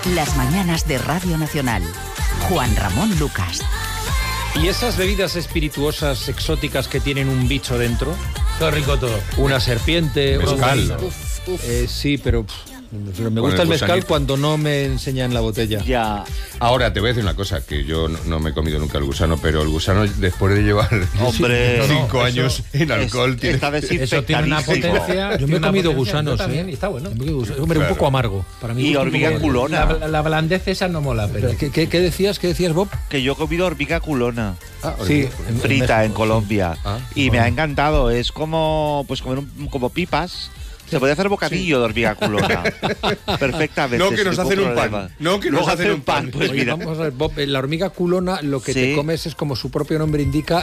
Las mañanas de Radio Nacional. Juan Ramón Lucas. ¿Y esas bebidas espirituosas exóticas que tienen un bicho dentro? Todo rico todo. Una serpiente. Mezcal. Sí, pero me gusta el mezcal cuando no me enseñan la botella. Ya. Ahora te voy a decir una cosa, que yo no me he comido nunca el gusano, pero el gusano, después de llevar 5 años en alcohol, eso tiene una potencia. Yo me he comido gusanos, también, y está bueno. Hombre, un poco amargo. Para mí Y hormiga culona. La blandez esa no mola, pero... ¿Qué decías, Bob? Que yo he comido hormiga culona. Sí, Frita en Colombia. Sí. Y me ha encantado. Es como comer como pipas. Se puede hacer bocadillo de hormiga culona. Perfectamente. No, que nos hacen un pan. No, que nos hacen un pan. Pues Oye, mira. vamos a ver, Bob, la hormiga culona, lo que te comes es, como su propio nombre indica,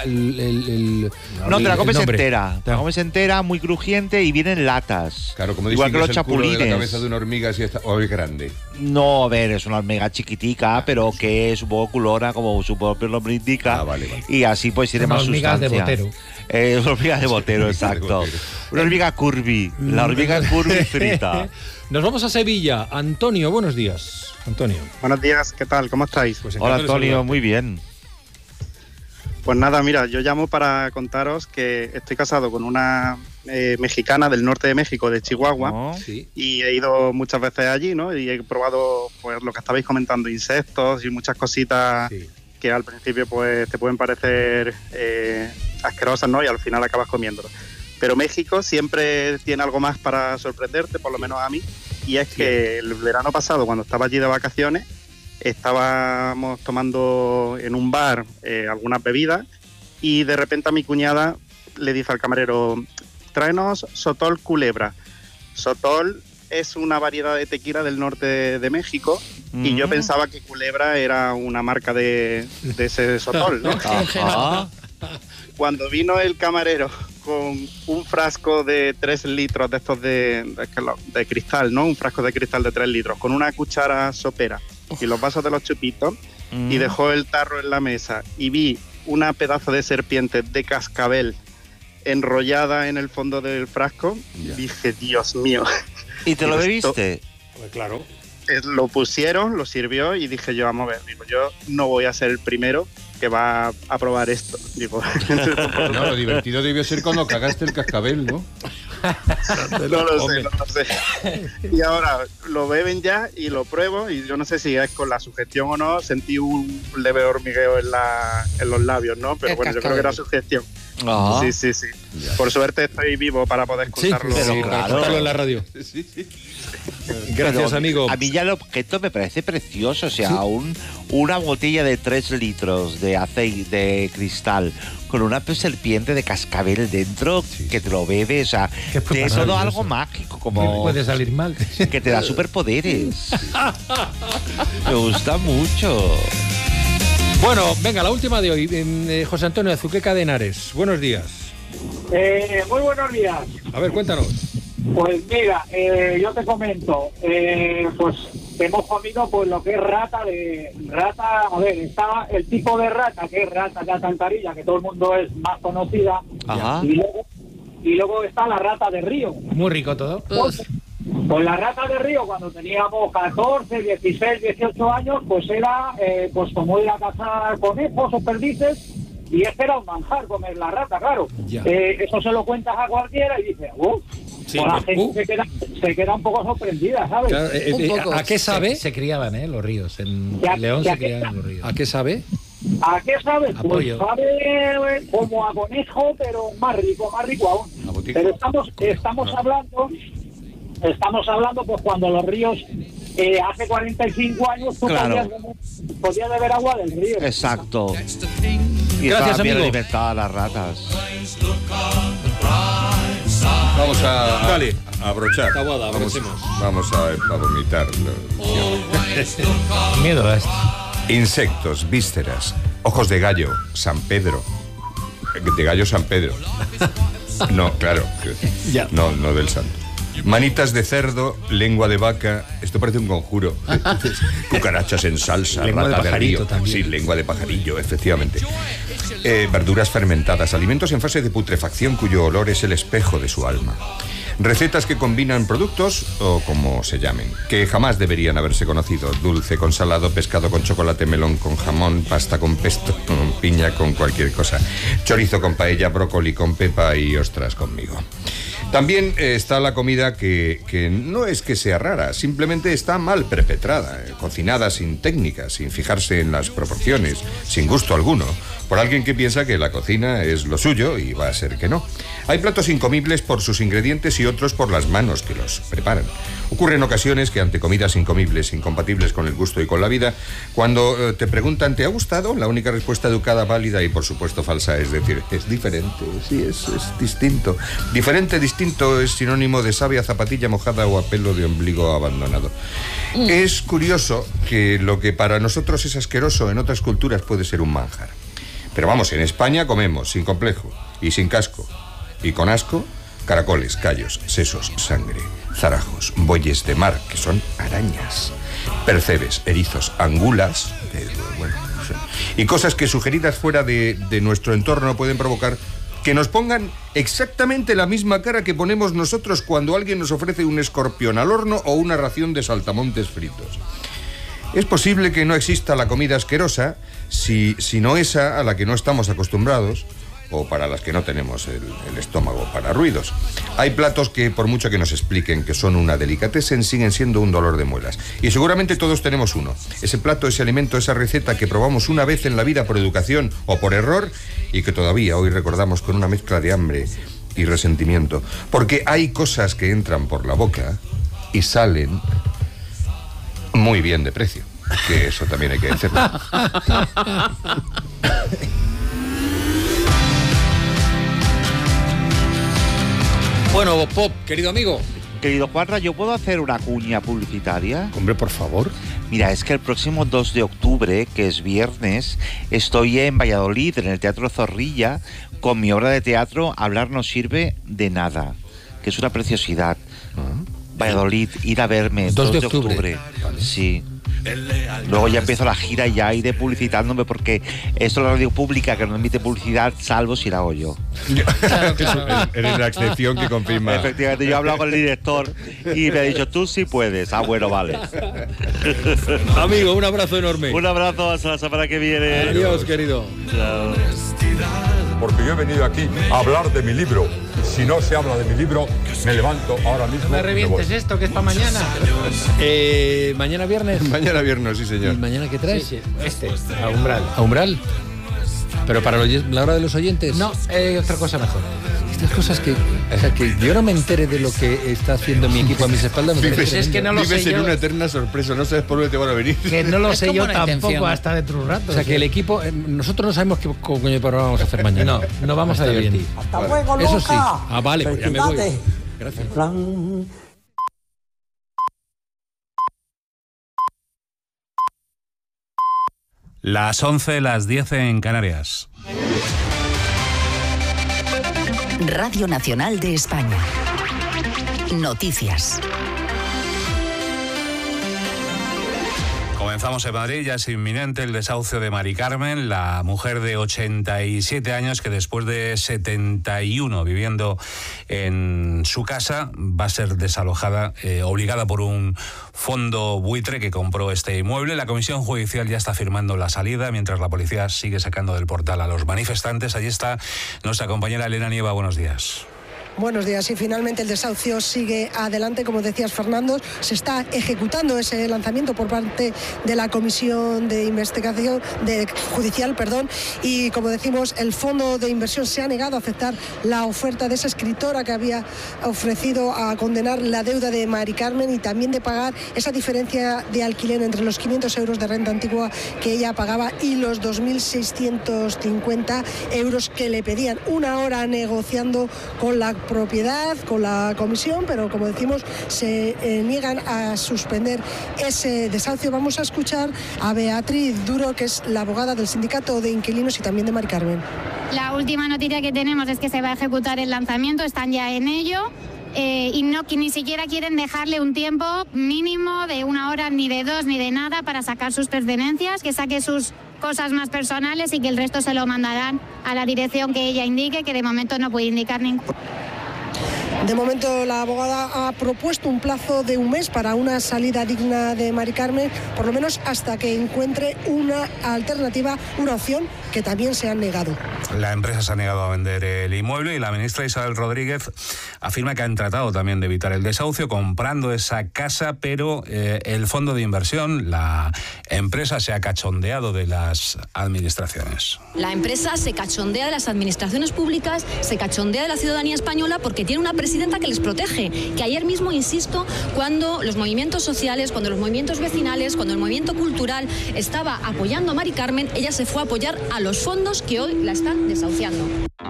No, te la comes entera. Te la comes entera, muy crujiente y viene en latas. Claro, como igual que los el culo chapulines. de la cabeza de una hormiga si está, o es grande. No, a ver, es una hormiga chiquitica, pero que es un poco culona, como su propio nombre indica. Vale. Y así pues tiene más sustancia. Hormigas de botero. Una hormiga de botero, exacto. Una hormiga curvy. La hormiga curvy frita. Nos vamos a Sevilla. Antonio, buenos días. Antonio. Buenos días, ¿qué tal? ¿Cómo estáis? Pues Hola Antonio, muy bien. Pues nada, mira, yo llamo para contaros que estoy casado con una mexicana del norte de México, de Chihuahua, ¿No? Sí. y he ido muchas veces allí, ¿no? Y he probado, pues, lo que estabais comentando, insectos y muchas cositas que al principio, pues, te pueden parecer asquerosas, ¿no? Y al final acabas comiéndolo. Pero México siempre tiene algo más para sorprenderte, por lo menos a mí, y es que el verano pasado, cuando estaba allí de vacaciones, estábamos tomando en un bar algunas bebidas y de repente a mi cuñada le dice al camarero: tráenos Sotol Culebra. Sotol es una variedad de tequila del norte de México y yo pensaba que Culebra era una marca de ese Sotol, ¿no? Cuando vino el camarero con un frasco de 3 litros de estos de cristal, ¿no? Un frasco de cristal de 3 litros, con una cuchara sopera y los vasos de los chupitos, y dejó el tarro en la mesa, y vi una pedazo de serpiente de cascabel enrollada en el fondo del frasco, dije, Dios mío. ¿Y te lo bebiste? Pues claro. Lo pusieron, lo sirvió y dije yo, vamos a ver, digo, yo no voy a ser el primero que va a probar esto. Digo, No, lo divertido debió ser cuando cagaste el cascabel, ¿no? no lo sé. Y ahora lo beben ya y lo pruebo y yo no sé si es con la sugestión o no, sentí un leve hormigueo en los labios, ¿no? Pero bueno, yo creo que era sugestión. Sí. Ya. Por suerte estoy vivo para poder contarlo. Para contarlo en la radio. Sí. Gracias, pero, amigo. A mí ya el objeto me parece precioso. O sea, una botella de 3 litros de aceite de cristal con una serpiente de cascabel dentro que te lo bebes. O sea, es todo algo mágico. Como puede salir mal. Que te da superpoderes. Me gusta mucho. Bueno, venga, la última de hoy. José Antonio Azuqueca de Henares. Buenos días. Muy buenos días. A ver, cuéntanos. Pues mira, yo te comento, pues hemos comido pues lo que es rata, a ver, está el tipo de rata, que es rata de alcantarilla, que todo el mundo es más conocida. Ajá. Y luego está la rata de río. Muy rico todo. Pues la rata de río, cuando teníamos 14, 16, 18 años, pues era pues como ir a cazar conejos o perdices, y este era un manjar comer la rata, claro. Eso se lo cuentas a cualquiera y dice, Sí, la gente se queda un poco sorprendida, ¿sabes? Claro, ¿a qué sabe? Se criaban, los ríos. En León se criaban en los ríos. ¿A qué sabe? ¿A qué sabe? Apoyo. Pues sabe como a conejo, pero más rico aún. Pero estamos hablando pues cuando los ríos hace 45 años tú podías beber agua del río. Exacto. Y gracias, bien amigo. alimentadas las ratas. Vamos a abrochar. Tabuada, vamos a vomitar. Miedo a esto. Insectos, vísceras, ojos de gallo, San Pedro. De gallo San Pedro. No, claro. No del santo. Manitas de cerdo, lengua de vaca. Esto parece un conjuro. Cucarachas en salsa, lengua rata de pajarito río. también. Sí, lengua de pajarillo, efectivamente. Verduras fermentadas, alimentos en fase de putrefacción cuyo olor es el espejo de su alma. Recetas que combinan productos, o como se llamen, que jamás deberían haberse conocido. Dulce con salado, pescado con chocolate, melón con jamón, pasta con pesto, piña con cualquier cosa, chorizo con paella, brócoli con pepa y ostras conmigo. También está la comida que no es que sea rara, simplemente está mal perpetrada, cocinada sin técnica, sin fijarse en las proporciones, sin gusto alguno, por alguien que piensa que la cocina es lo suyo y va a ser que no. Hay platos incomibles por sus ingredientes y otros por las manos que los preparan. Ocurren ocasiones que ante comidas incomibles, incompatibles con el gusto y con la vida, cuando te preguntan ¿te ha gustado?, la única respuesta educada, válida y por supuesto falsa es decir, es diferente, sí, es distinto. Diferente, distinto es sinónimo de sabia, zapatilla mojada o a pelo de ombligo abandonado. Es curioso que lo que para nosotros es asqueroso en otras culturas puede ser un manjar. Pero vamos, en España comemos sin complejo y sin casco y con asco caracoles, callos, sesos, sangre, zarajos, bueyes de mar, que son arañas, percebes, erizos, angulas, y cosas que sugeridas fuera de nuestro entorno pueden provocar que nos pongan exactamente la misma cara que ponemos nosotros cuando alguien nos ofrece un escorpión al horno o una ración de saltamontes fritos. Es posible que no exista la comida asquerosa, sino esa a la que no estamos acostumbrados o para las que no tenemos el estómago para ruidos. Hay platos que, por mucho que nos expliquen que son una delicatessen, siguen siendo un dolor de muelas. Y seguramente todos tenemos uno. Ese plato, ese alimento, esa receta que probamos una vez en la vida por educación o por error y que todavía hoy recordamos con una mezcla de hambre y resentimiento. Porque hay cosas que entran por la boca y salen muy bien de precio. Que eso también hay que decirlo. Bueno, Pop, querido amigo. Querido Juanra, ¿yo puedo hacer una cuña publicitaria? Hombre, por favor. Mira, es que el próximo 2 de octubre, que es viernes, estoy en Valladolid, en el Teatro Zorrilla, con mi obra de teatro Hablar no sirve de nada, que es una preciosidad. Valladolid, ir a verme. 2 de octubre. Vale. Sí. Luego ya empiezo la gira y ya iré publicitándome porque esto es la radio pública que no emite publicidad salvo si la hago yo. Claro. Eres la excepción que confirma. Efectivamente, yo he hablado con el director y me ha dicho, tú sí puedes. Ah, bueno, vale. Amigo, un abrazo enorme. Un abrazo, hasta la semana que viene. Adiós, querido. Chao. Porque yo he venido aquí a hablar de mi libro. Si no se habla de mi libro, me levanto ahora mismo. No me revientes esto, que es para mañana. Mañana viernes. Mañana viernes, sí, señor. ¿Y mañana qué traes? Sí, a Umbral. ¿A Umbral? ¿Pero para la hora de los oyentes? No, otra cosa mejor. Estas cosas que... O sea, que yo no me entere de lo que está haciendo mi equipo a mis espaldas. Es que no lo sé yo. Vives en una eterna sorpresa, no sabes por dónde te van a venir. Que no lo sé yo tampoco intención. hasta dentro de un rato. O sea, que el equipo... nosotros no sabemos qué coño programa vamos a hacer mañana. No vamos a divertir. Hasta luego, Eso Luca. sí. Ah, vale, pues ya me voy. Felicidades. Gracias. Plan. Las 11, las 10 en Canarias. Radio Nacional de España. Noticias. Comenzamos en Madrid, ya es inminente el desahucio de Mari Carmen, la mujer de 87 años que después de 71 viviendo en su casa va a ser desalojada, obligada por un fondo buitre que compró este inmueble. La comisión judicial ya está firmando la salida, mientras la policía sigue sacando del portal a los manifestantes. Allí está nuestra compañera Elena Nieva, buenos días. Buenos días. Y finalmente el desahucio sigue adelante, como decías, Fernando. Se está ejecutando ese lanzamiento por parte de la Comisión de Investigación Judicial, y como decimos, el fondo de inversión se ha negado a aceptar la oferta de esa escritora que había ofrecido a condenar la deuda de Mari Carmen y también de pagar esa diferencia de alquiler entre los 500 euros de renta antigua que ella pagaba y los 2.650 euros que le pedían. Una hora negociando con la propiedad, con la comisión, pero como decimos, se niegan a suspender ese desahucio. Vamos a escuchar a Beatriz Duro, que es la abogada del sindicato de inquilinos y también de Mari Carmen. La última noticia que tenemos es que se va a ejecutar el lanzamiento, están ya en ello. Y ni siquiera quieren dejarle un tiempo mínimo de 1 hora, ni de 2, ni de nada para sacar sus pertenencias, que saque sus cosas más personales y que el resto se lo mandarán a la dirección que ella indique, que de momento no puede indicar ningún. De momento, la abogada ha propuesto un plazo de un mes para una salida digna de Mari Carmen, por lo menos hasta que encuentre una alternativa, una opción que también se han negado. La empresa se ha negado a vender el inmueble y la ministra Isabel Rodríguez afirma que han tratado también de evitar el desahucio comprando esa casa, pero el fondo de inversión, la empresa, se ha cachondeado de las administraciones. La empresa se cachondea de las administraciones públicas, se cachondea de la ciudadanía española porque tiene una presidenta que les protege, que ayer mismo, insisto, cuando los movimientos sociales, cuando los movimientos vecinales, cuando el movimiento cultural estaba apoyando a Mari Carmen, ella se fue a apoyar a los fondos que hoy la están desahuciando.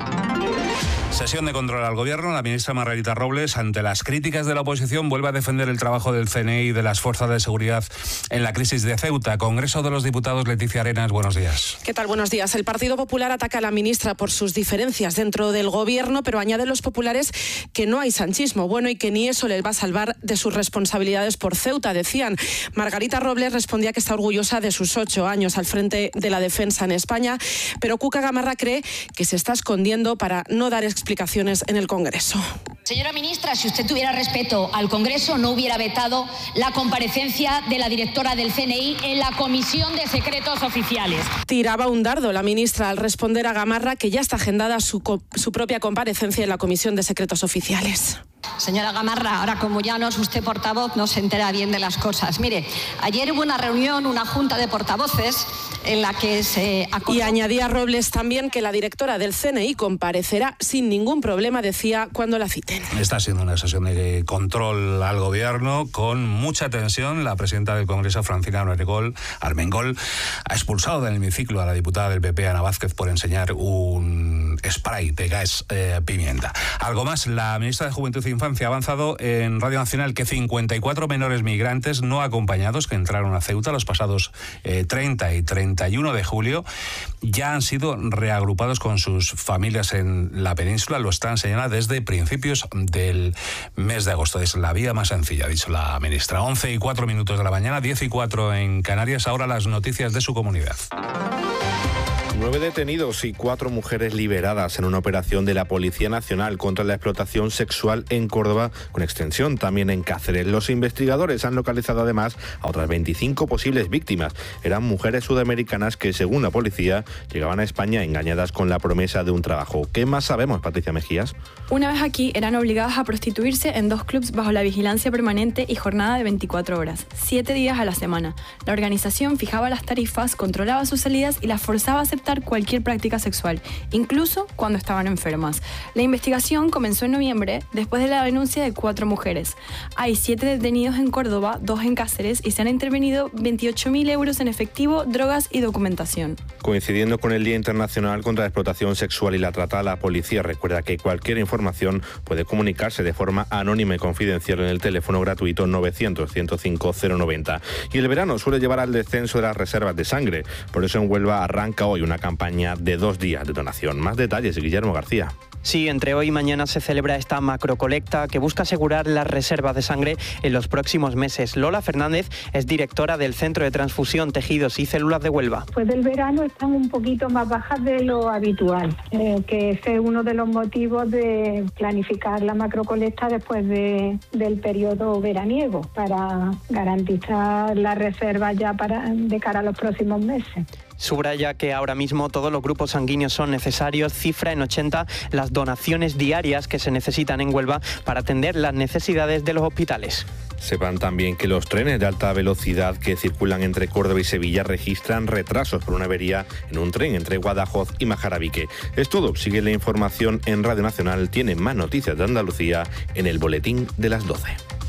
Sesión de control al gobierno. La ministra Margarita Robles, ante las críticas de la oposición, vuelve a defender el trabajo del CNI y de las fuerzas de seguridad en la crisis de Ceuta. Congreso de los Diputados, Leticia Arenas, buenos días. ¿Qué tal? Buenos días. El Partido Popular ataca a la ministra por sus diferencias dentro del gobierno, pero añaden los populares que no hay sanchismo bueno y que ni eso les va a salvar de sus responsabilidades por Ceuta, decían. Margarita Robles respondía que está orgullosa de sus 8 años al frente de la defensa en España, pero Cuca Gamarra cree que se está escondiendo para no dar explicaciones en el Congreso. Señora ministra, si usted tuviera respeto al Congreso, no hubiera vetado la comparecencia de la directora del CNI en la Comisión de Secretos Oficiales. Tiraba un dardo la ministra al responder a Gamarra que ya está agendada su propia comparecencia en la Comisión de Secretos Oficiales. Señora Gamarra, ahora como ya no es usted portavoz, no se entera bien de las cosas. Mire, ayer hubo una reunión, una junta de portavoces en la que se acordó... Y añadía Robles también que la directora del CNI comparecerá sin ningún problema, decía, cuando la citen. Está siendo una sesión de control al gobierno con mucha tensión. La presidenta del Congreso, Francina Armengol, ha expulsado del hemiciclo a la diputada del PP, Ana Vázquez, por enseñar un spray de gas pimienta. Algo más, la ministra de Juventud e Infancia ha avanzado en Radio Nacional que 54 menores migrantes no acompañados que entraron a Ceuta los pasados 30 y 31 de julio ya han sido reagrupados con sus familias en la península. Lo están señalando desde principios del mes de agosto. Es la vía más sencilla, ha dicho la ministra. 11:04 de la mañana, 10:04 en Canarias. Ahora las noticias de su comunidad. 9 detenidos y 4 mujeres liberadas en una operación de la Policía Nacional contra la explotación sexual en Córdoba, con extensión también en Cáceres. Los investigadores han localizado además a otras 25 posibles víctimas. Eran mujeres sudamericanas que, según la policía, llegaban a España engañadas con la promesa de un trabajo. ¿Qué más sabemos, Patricia Mejías? Una vez aquí, eran obligadas a prostituirse en 2 clubs bajo la vigilancia permanente y jornada de 24 horas, 7 días a la semana. La organización fijaba las tarifas, controlaba sus salidas y las forzaba a aceptar cualquier práctica sexual, incluso cuando estaban enfermas. La investigación comenzó en noviembre, después de la denuncia de 4 mujeres. Hay 7 detenidos en Córdoba, 2 en Cáceres y se han intervenido 28.000 euros en efectivo, drogas y documentación. Coincidiendo con el Día Internacional contra la Explotación Sexual y la Trata, la policía recuerda que cualquier información puede comunicarse de forma anónima y confidencial en el teléfono gratuito 900-105-090. Y el verano suele llevar al descenso de las reservas de sangre. Por eso en Huelva arranca hoy una campaña de 2 días de donación. Más detalles, Guillermo García. Sí, entre hoy y mañana se celebra esta macrocolecta que busca asegurar las reservas de sangre en los próximos meses. Lola Fernández es directora del Centro de Transfusión, Tejidos y Células de Huelva. Pues del verano están un poquito más bajas de lo habitual, que ese es uno de los motivos de planificar la macrocolecta después del periodo veraniego, para garantizar las reservas ya de cara a los próximos meses. Subraya que ahora mismo todos los grupos sanguíneos son necesarios, cifra en 80 las donaciones diarias que se necesitan en Huelva para atender las necesidades de los hospitales. Sepan también que los trenes de alta velocidad que circulan entre Córdoba y Sevilla registran retrasos por una avería en un tren entre Guadajoz y Majarabique. Es todo. Sigue la información en Radio Nacional. Tiene más noticias de Andalucía en el boletín de las 12.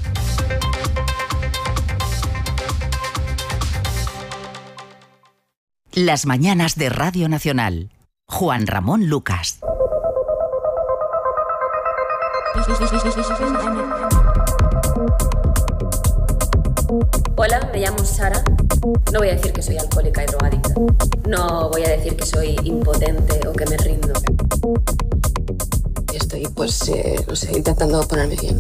Las mañanas de Radio Nacional. Juan Ramón Lucas. Hola, me llamo Sara. No voy a decir que soy alcohólica y drogadicta. No voy a decir que soy impotente o que me rindo. Estoy, pues, no sé, intentando ponerme bien.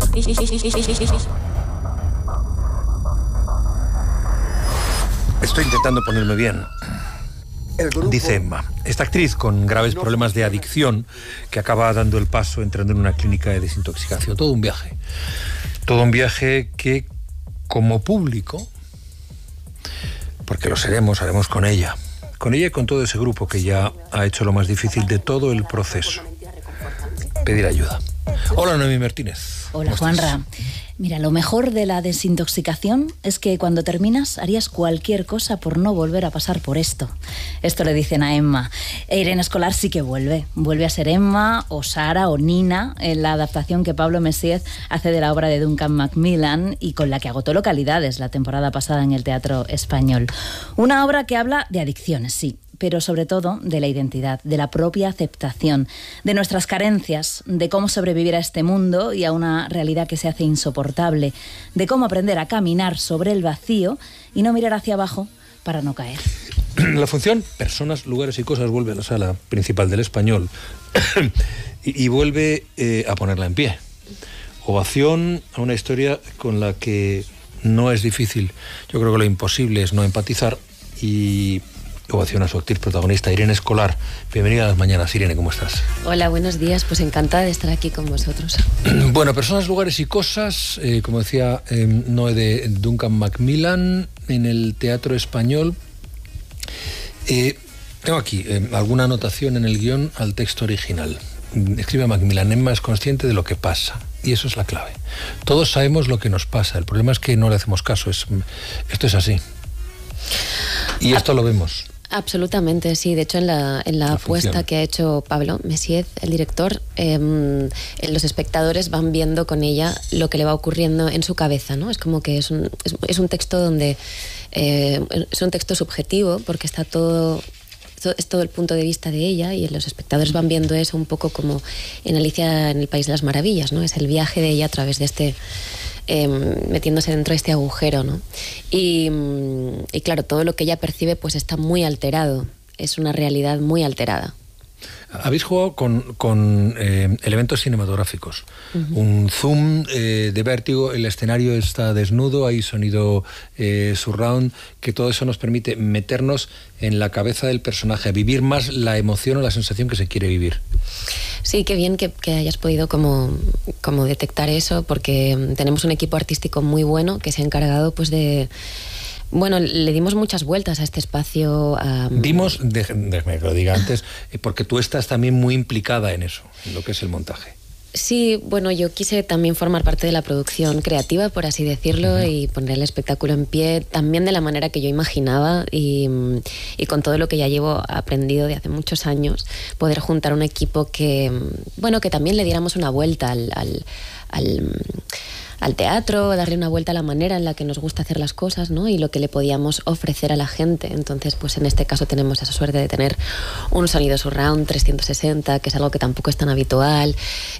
Estoy intentando ponerme bien. Dice Emma, esta actriz con graves problemas de adicción que acaba dando el paso entrando en una clínica de desintoxicación. Todo un viaje que como público, porque lo haremos con ella y con todo ese grupo que ya ha hecho lo más difícil de todo el proceso, pedir ayuda. Hola, Noemí Martínez. Hola, Juanra. Mira, lo mejor de la desintoxicación es que cuando terminas harías cualquier cosa por no volver a pasar por esto. Esto le dicen a Emma. Irene Escolar sí que vuelve a ser Emma o Sara o Nina en la adaptación que Pablo Messiez hace de la obra de Duncan Macmillan y con la que agotó localidades la temporada pasada en el Teatro Español. Una obra que habla de adicciones, sí, pero sobre todo de la identidad, de la propia aceptación, de nuestras carencias, de cómo sobrevivir a este mundo y a una realidad que se hace insoportable, de cómo aprender a caminar sobre el vacío y no mirar hacia abajo para no caer. La función Personas, Lugares y Cosas vuelve a la sala principal del Español y vuelve a ponerla en pie. Ovación a una historia con la que no es difícil. Yo creo que lo imposible es no empatizar y ovación a su actriz protagonista, Irene Escolar. Bienvenida a Las Mañanas. Irene, ¿cómo estás? Hola, buenos días. Pues encantada de estar aquí con vosotros. Bueno, Personas, Lugares y Cosas, como decía Noé, de Duncan Macmillan en el Teatro Español. Tengo aquí alguna anotación en el guión al texto original. Escribe Macmillan: Emma es consciente de lo que pasa. Y eso es la clave. Todos sabemos lo que nos pasa. El problema es que no le hacemos caso. Esto es así. Y esto lo vemos. Absolutamente, sí. De hecho, en la apuesta que ha hecho Pablo Messiez, el director, los espectadores van viendo con ella lo que le va ocurriendo en su cabeza, ¿no? Es como que es un texto donde es un texto subjetivo, porque es todo el punto de vista de ella, y los espectadores van viendo eso un poco como en Alicia en el País de las Maravillas, ¿no? Es el viaje de ella a través de este metiéndose dentro de este agujero, ¿no? Y claro, todo lo que ella percibe pues está muy alterado, es una realidad muy alterada. Habéis jugado con elementos cinematográficos. Un zoom de vértigo, el escenario está desnudo, hay sonido surround, que todo eso nos permite meternos en la cabeza del personaje, vivir más la emoción o la sensación que se quiere vivir. Sí, qué bien que hayas podido como detectar eso, porque tenemos un equipo artístico muy bueno que se ha encargado pues de... Bueno, le dimos muchas vueltas a este espacio. Déjame que lo diga antes, porque tú estás también muy implicada en eso, en lo que es el montaje. Sí, bueno, yo quise también formar parte de la producción creativa, por así decirlo, y poner el espectáculo en pie también de la manera que yo imaginaba y con todo lo que ya llevo aprendido de hace muchos años, poder juntar un equipo que también le diéramos una vuelta al teatro, darle una vuelta a la manera en la que nos gusta hacer las cosas, ¿no? Y lo que le podíamos ofrecer a la gente. Entonces, pues en este caso tenemos esa suerte de tener un sonido surround 360, que es algo que tampoco es tan habitual,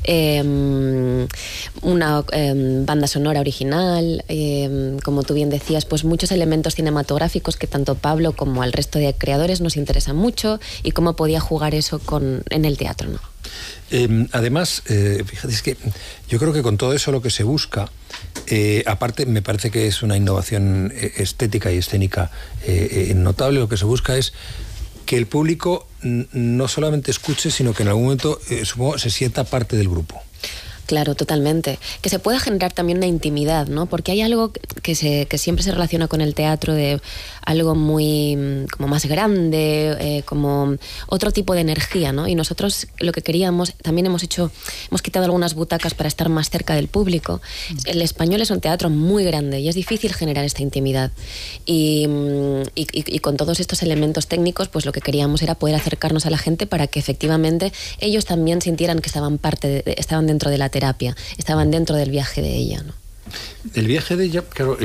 una banda sonora original, como tú bien decías, pues muchos elementos cinematográficos que tanto Pablo como al resto de creadores nos interesan mucho, y cómo podía jugar eso en el teatro, ¿no? Además, fíjate, es que yo creo que con todo eso lo que se busca, aparte me parece que es una innovación estética y escénica notable, lo que se busca es que el público no solamente escuche, sino que en algún momento supongo, se sienta parte del grupo. Claro, totalmente. Que se pueda generar también una intimidad, ¿no? Porque hay algo que siempre se relaciona con el teatro, de algo muy como más grande, como otro tipo de energía, ¿no? Y nosotros lo que queríamos, también hemos quitado algunas butacas para estar más cerca del público. El Español es un teatro muy grande y es difícil generar esta intimidad. Y con todos estos elementos técnicos, pues lo que queríamos era poder acercarnos a la gente para que efectivamente ellos también sintieran que estaban dentro de la terapia, estaban dentro del viaje de ella, ¿no? El viaje de ella, claro,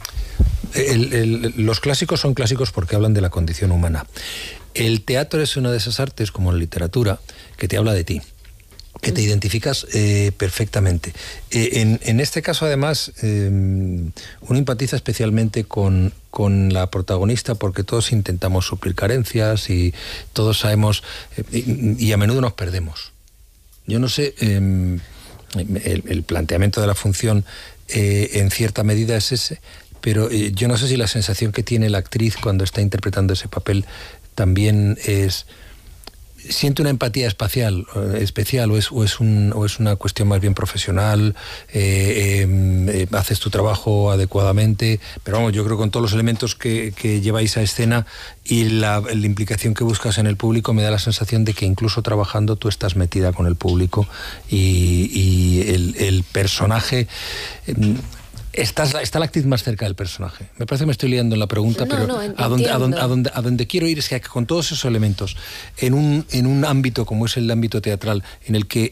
los clásicos son clásicos porque hablan de la condición humana. El teatro es una de esas artes, como la literatura, que te habla de ti, que te identificas perfectamente. En este caso, además, uno empatiza especialmente con la protagonista, porque todos intentamos suplir carencias y todos sabemos, y a menudo nos perdemos. Yo no sé... El planteamiento de la función en cierta medida es ese, pero yo no sé si la sensación que tiene la actriz cuando está interpretando ese papel también siente una empatía especial o es una cuestión más bien profesional, haces tu trabajo adecuadamente, pero vamos, yo creo que con todos los elementos que lleváis a escena y la implicación que buscas en el público, me da la sensación de que incluso trabajando tú estás metida con el público y el personaje... Está la actriz más cerca del personaje. Me parece que me estoy liando en la pregunta, pero a donde quiero ir es que con todos esos elementos, en un ámbito como es el ámbito teatral, en el que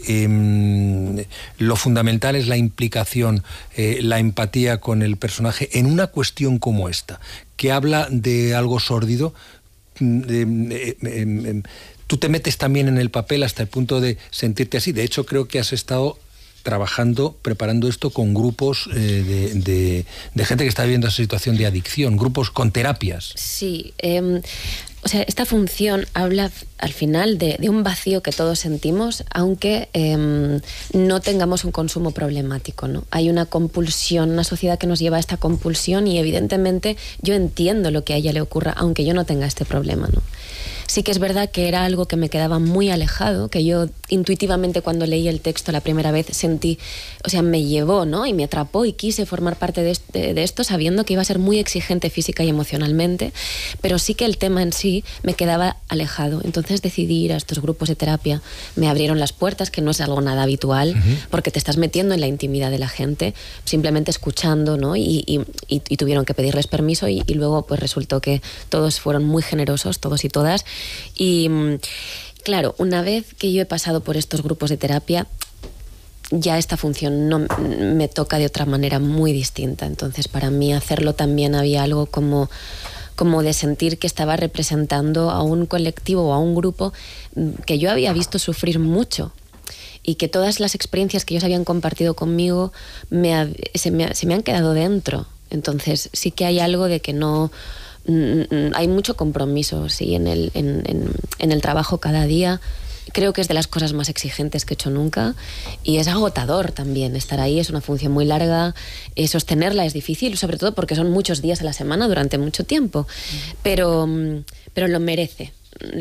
lo fundamental es la implicación, la empatía con el personaje, en una cuestión como esta, que habla de algo sórdido, tú te metes también en el papel hasta el punto de sentirte así. De hecho, creo que has estado preparando esto con grupos de gente que está viviendo esa situación de adicción, grupos con terapias. Sí, o sea, esta función habla al final de un vacío que todos sentimos, aunque no tengamos un consumo problemático, ¿no? Hay una compulsión, una sociedad que nos lleva a esta compulsión y evidentemente yo entiendo lo que a ella le ocurra, aunque yo no tenga este problema, ¿no? Sí que es verdad que era algo que me quedaba muy alejado, que yo intuitivamente cuando leí el texto la primera vez sentí, o sea, me llevó, ¿no? Y me atrapó y quise formar parte de esto sabiendo que iba a ser muy exigente física y emocionalmente, pero sí que el tema en sí me quedaba alejado. Entonces decidí ir a estos grupos de terapia. Me abrieron las puertas, que no es algo nada habitual, porque te estás metiendo en la intimidad de la gente, simplemente escuchando, ¿no? Y tuvieron que pedirles permiso y luego pues resultó que todos fueron muy generosos, todos y todas. Y claro, una vez que yo he pasado por estos grupos de terapia, ya esta función no me toca de otra manera muy distinta. Entonces para mí hacerlo también había algo como de sentir que estaba representando a un colectivo o a un grupo que yo había visto sufrir mucho y que todas las experiencias que ellos habían compartido conmigo se me han quedado dentro. Entonces sí que hay algo de que no... Hay mucho compromiso, sí, en el trabajo cada día. Creo que es de las cosas más exigentes que he hecho nunca y es agotador también estar ahí, es una función muy larga, sostenerla es difícil, sobre todo porque son muchos días a la semana durante mucho tiempo, pero lo merece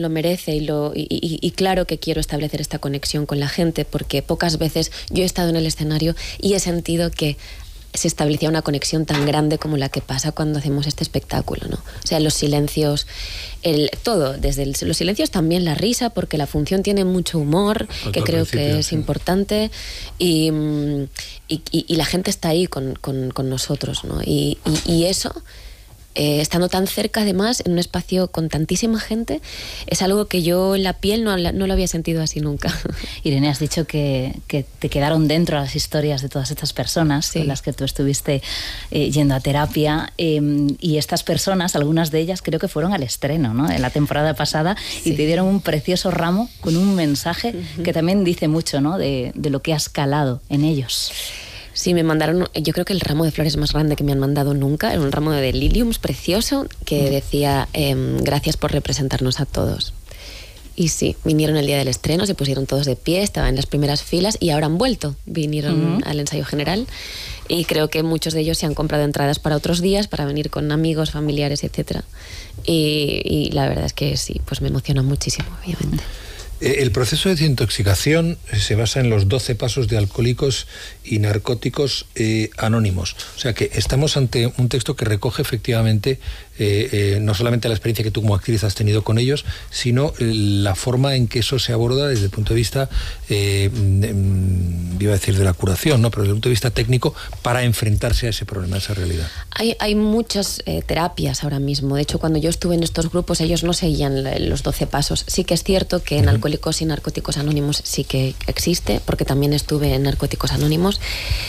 y claro que quiero establecer esta conexión con la gente porque pocas veces yo he estado en el escenario y he sentido que se establecía una conexión tan grande como la que pasa cuando hacemos este espectáculo, ¿no? O sea, los silencios, todo, desde los silencios también la risa, porque la función tiene mucho humor, que creo que es importante, y la gente está ahí con nosotros, ¿no? Y eso... estando tan cerca, además, en un espacio con tantísima gente, es algo que yo en la piel no lo había sentido así nunca. Irene, has dicho que te quedaron dentro las historias de todas estas personas con las que tú estuviste yendo a terapia, y estas personas, algunas de ellas creo que fueron al estreno, ¿no?, en la temporada pasada, y te dieron un precioso ramo con un mensaje que también dice mucho, ¿no?, de lo que has calado en ellos. Sí, me mandaron, yo creo que el ramo de flores más grande que me han mandado nunca, era un ramo de liliums precioso que decía gracias por representarnos a todos. Y sí, vinieron el día del estreno, se pusieron todos de pie, estaban en las primeras filas y ahora han vuelto, vinieron al ensayo general y creo que muchos de ellos se han comprado entradas para otros días, para venir con amigos, familiares, etcétera. Y la verdad es que sí, pues me emociona muchísimo, obviamente. El proceso de desintoxicación se basa en los 12 pasos de Alcohólicos y Narcóticos Anónimos. O sea que estamos ante un texto que recoge efectivamente no solamente la experiencia que tú como actriz has tenido con ellos, sino la forma en que eso se aborda desde el punto de vista, iba a decir de la curación, ¿no?, pero desde el punto de vista técnico, para enfrentarse a ese problema, a esa realidad. Hay muchas terapias ahora mismo. De hecho, cuando yo estuve en estos grupos, ellos no seguían los 12 pasos. Sí que es cierto que en Alcohólicos y Narcóticos Anónimos sí que existe, porque también estuve en Narcóticos Anónimos.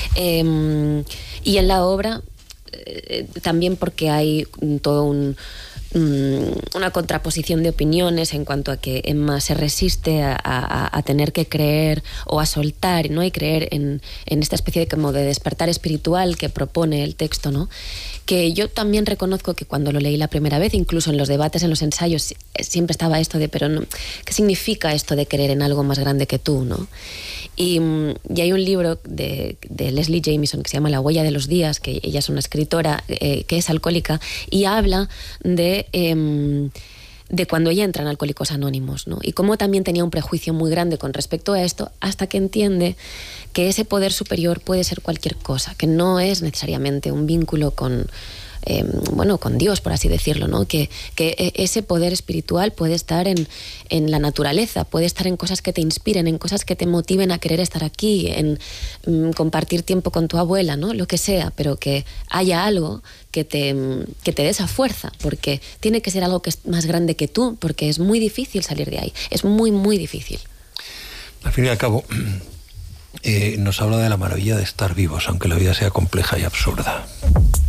Y en la obra también porque hay todo una contraposición de opiniones en cuanto a que Emma se resiste a tener que creer o a soltar, ¿no?, y creer en esta especie de como de despertar espiritual que propone el texto, ¿no?, que yo también reconozco que cuando lo leí la primera vez, incluso en los debates, en los ensayos, siempre estaba esto de, pero no, ¿qué significa esto de creer en algo más grande que tú, ¿no? Y hay un libro de Leslie Jamieson que se llama La huella de los días, que ella es una escritora que es alcohólica y habla de de cuando ella entra en Alcohólicos Anónimos, ¿no? Y cómo también tenía un prejuicio muy grande con respecto a esto, hasta que entiende que ese poder superior puede ser cualquier cosa, que no es necesariamente un vínculo con Dios, por así decirlo, ¿no? Que ese poder espiritual puede estar en la naturaleza, puede estar en cosas que te inspiren, en cosas que te motiven a querer estar aquí, en compartir tiempo con tu abuela, ¿no? Lo que sea, pero que haya algo que te dé esa fuerza, porque tiene que ser algo que es más grande que tú, porque es muy difícil salir de ahí, es muy, muy difícil. Al fin y al cabo, nos habla de la maravilla de estar vivos, aunque la vida sea compleja y absurda.